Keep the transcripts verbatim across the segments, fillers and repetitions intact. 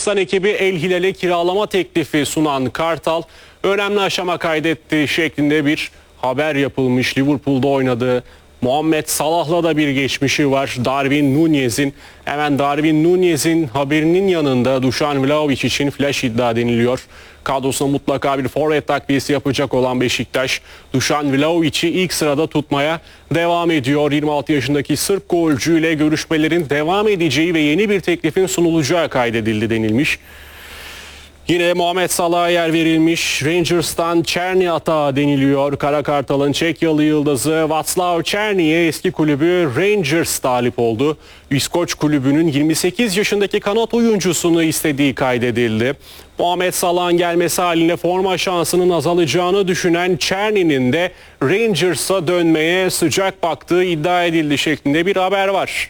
Yunanistan ekibi El Hilal'e kiralama teklifi sunan Kartal önemli aşama kaydetti şeklinde bir haber yapılmış. Liverpool'da oynadığı Muhammed Salah'la da bir geçmişi var. Darwin Núñez'in hemen Darwin Núñez'in haberinin yanında Dušan Vlahović için flash iddia deniliyor. Kadrosuna mutlaka bir forvet takviyesi yapacak olan Beşiktaş, Dušan Vlahović'i ilk sırada tutmaya devam ediyor. yirmi altı yaşındaki Sırp golcüyle görüşmelerin devam edeceği ve yeni bir teklifin sunulacağı kaydedildi denilmiş. Yine Muhammed Salah'a yer verilmiş. Rangers'tan Černý atağı deniliyor. Kara Kartal'ın Çekyalı yıldızı Václav Černy'e eski kulübü Rangers talip oldu. İskoç kulübünün yirmi sekiz yaşındaki kanat oyuncusunu istediği kaydedildi. Muhammed Salah'ın gelmesi halinde forma şansının azalacağını düşünen Černy'nin de Rangers'a dönmeye sıcak baktığı iddia edildi şeklinde bir haber var.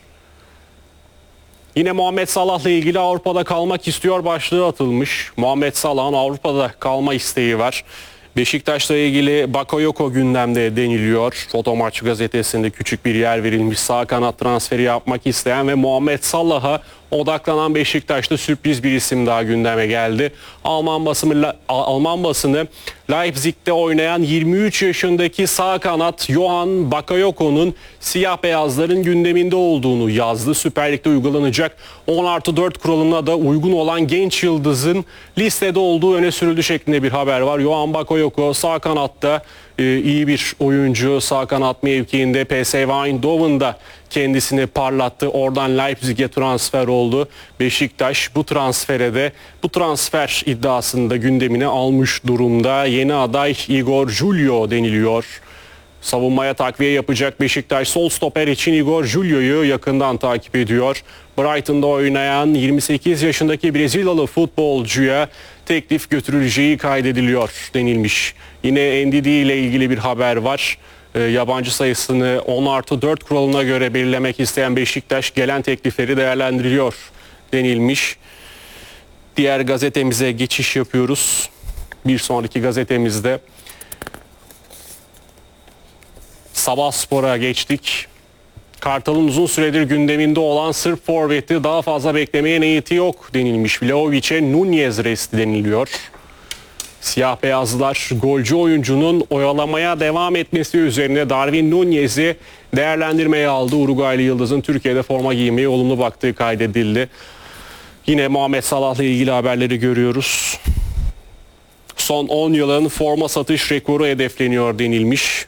Yine Muhammed Salah'la ilgili Avrupa'da kalmak istiyor başlığı atılmış. Muhammed Salah'ın Avrupa'da kalma isteği var. Beşiktaş'la ilgili Bakayoko gündemde deniliyor. Fotomaç gazetesinde küçük bir yer verilmiş. Sağ kanat transferi yapmak isteyen ve Muhammed Salah'a odaklanan Beşiktaş'ta sürpriz bir isim daha gündeme geldi. Alman basını, Alman basını Leipzig'te oynayan yirmi üç yaşındaki sağ kanat Johan Bakayoko'nun siyah beyazların gündeminde olduğunu yazdı. Süper Lig'de uygulanacak on artı dört kuralına da uygun olan genç yıldızın listede olduğu öne sürüldü şeklinde bir haber var. Johan Bakayoko sağ kanatta e, iyi bir oyuncu. Sağ kanat mevkiinde P S V Eindhoven'da kendisini parlattı. Oradan Leipzig'e transfer oldu. Beşiktaş bu transfere de bu transfer iddiasında gündemine almış durumda. Yeni aday Igor Julio deniliyor. Savunmaya takviye yapacak Beşiktaş sol stoper için Igor Julio'yu yakından takip ediyor. Brighton'da oynayan yirmi sekiz yaşındaki Brezilyalı futbolcuya teklif götürüleceği kaydediliyor denilmiş. Yine N D D ile ilgili bir haber var. E, yabancı sayısını on artı dört kuralına göre belirlemek isteyen Beşiktaş gelen teklifleri değerlendiriyor denilmiş. Diğer gazetemize geçiş yapıyoruz. Bir sonraki gazetemizde Sabahspor'a geçtik. Kartal'ın uzun süredir gündeminde olan Sırp forveti daha fazla beklemeye niyeti yok denilmiş. Vlahović'e Núñez resti deniliyor. Siyah beyazlar golcü oyuncunun oyalamaya devam etmesi üzerine Darwin Núñez'i değerlendirmeye aldı. Uruguaylı yıldızın Türkiye'de forma giymeye olumlu baktığı kaydedildi. Yine Muhammed Salah'la ilgili haberleri görüyoruz. Son on yılın forma satış rekoru hedefleniyor denilmiş.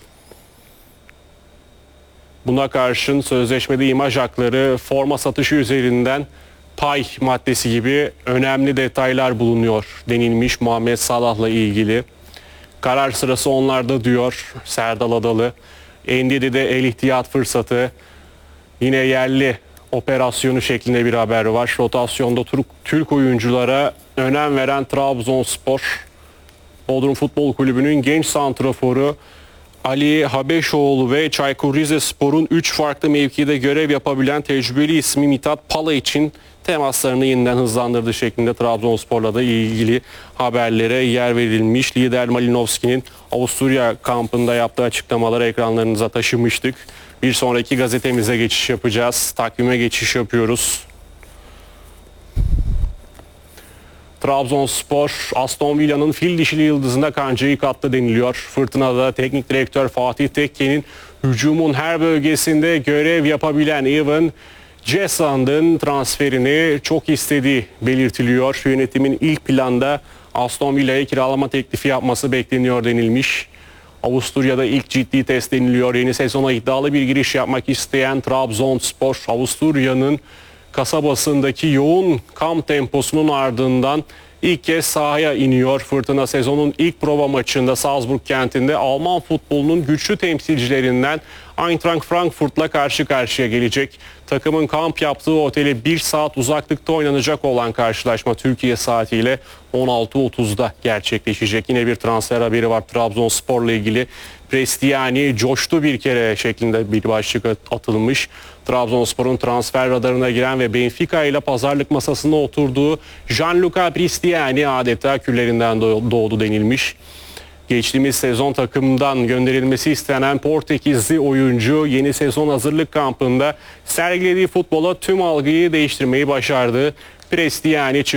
Buna karşın sözleşmede imaj hakları, forma satışı üzerinden pay maddesi gibi önemli detaylar bulunuyor denilmiş Muhammed Salah'la ilgili. Karar sırası onlarda diyor Serdal Adalı. N D D'de el ihtiyat fırsatı, yine yerli operasyonu şeklinde bir haber var. Rotasyonda Türk, Türk oyunculara önem veren Trabzonspor, Bodrum Futbol Kulübü'nün genç santraforu Ali Habeşoğlu ve Çaykur Rizespor'un üç farklı mevkide görev yapabilen tecrübeli ismi Mithat Pala için temaslarını yeniden hızlandırdı şeklinde Trabzonspor'la da ilgili haberlere yer verilmiş. Lider Malinovski'nin Avusturya kampında yaptığı açıklamaları ekranlarınıza taşımıştık. Bir sonraki gazetemize geçiş yapacağız. Takvime geçiş yapıyoruz. Trabzonspor, Aston Villa'nın fil dişili yıldızına kancayı kattı deniliyor. Fırtınada teknik direktör Fatih Tekke'nin hücumun her bölgesinde görev yapabilen Evan Cesand'ın transferini çok istediği belirtiliyor. Yönetimin ilk planda Aston Villa'ya kiralama teklifi yapması bekleniyor denilmiş. Avusturya'da ilk ciddi test deniliyor. Yeni sezona iddialı bir giriş yapmak isteyen Trabzonspor, Avusturya'nın kasabasındaki yoğun kamp temposunun ardından ilk kez sahaya iniyor. Fırtına sezonun ilk prova maçında Salzburg kentinde Alman futbolunun güçlü temsilcilerinden Eintracht Frankfurt'la karşı karşıya gelecek. Takımın kamp yaptığı otele bir saat uzaklıkta oynanacak olan karşılaşma Türkiye saatiyle on altı otuzda gerçekleşecek. Yine bir transfer haberi var Trabzonspor'la ilgili. Prestiani coştu bir kere şeklinde bir başlık atılmış. Trabzonspor'un transfer radarına giren ve Benfica ile pazarlık masasına oturduğu Gianluca Prestiani adeta küllerinden doğdu denilmiş. Geçtiğimiz sezon takımdan gönderilmesi istenen Portekizli oyuncu yeni sezon hazırlık kampında sergilediği futbola tüm algıyı değiştirmeyi başardı. Prestiani